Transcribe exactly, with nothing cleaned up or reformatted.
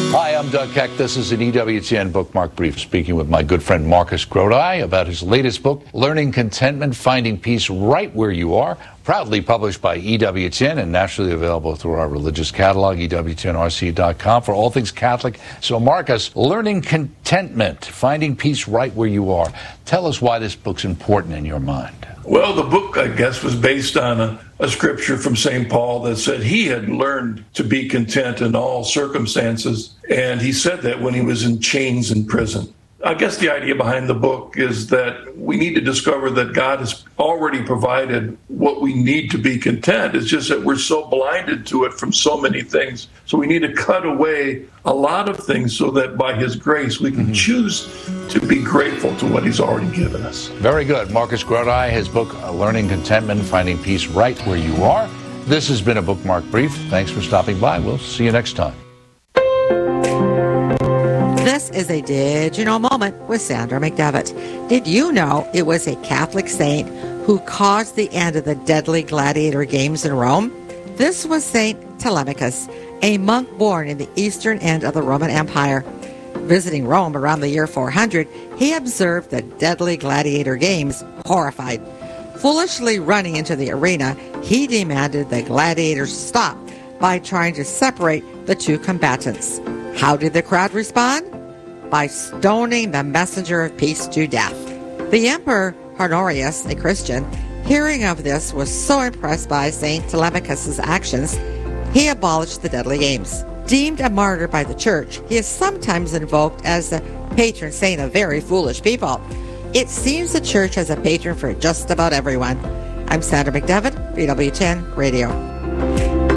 Hi, I'm Doug Keck. This is an E W T N Bookmark Brief, speaking with my good friend Marcus Grodi about his latest book, Learning Contentment, Finding Peace Right Where You Are, proudly published by E W T N and nationally available through our religious catalog, E W T N R C dot com, for all things Catholic. So, Marcus, Learning Contentment, Finding Peace Right Where You Are. Tell us why this book's important in your mind. Well, the book, I guess, was based on a, a scripture from Saint Paul that said he had learned to be content in all circumstances. And he said that when he was in chains in prison. I guess the idea behind the book is that we need to discover that God has already provided what we need to be content. It's just that we're so blinded to it from so many things. So we need to cut away a lot of things so that by his grace we can mm-hmm. choose to be grateful to what he's already given us. Very good. Marcus Grodi, his book, Learning Contentment, Finding Peace Right Where You Are. This has been a Bookmark Brief. Thanks for stopping by. We'll see you next time. This is a Did You Know moment with Sandra McDevitt. Did you know it was a Catholic saint who caused the end of the deadly gladiator games in Rome? This was Saint Telemachus, a monk born in the eastern end of the Roman Empire. Visiting Rome around the year four hundred, he observed the deadly gladiator games, horrified. Foolishly running into the arena, he demanded the gladiators stop by trying to separate the two combatants. How did the crowd respond? By stoning the messenger of peace to death. The Emperor Honorius, a Christian, hearing of this, was so impressed by Saint Telemachus' actions, he abolished the deadly games. Deemed a martyr by the Church, he is sometimes invoked as the patron saint of very foolish people. It seems the Church has a patron for just about everyone. I'm Sandra McDevitt, E W T N Radio.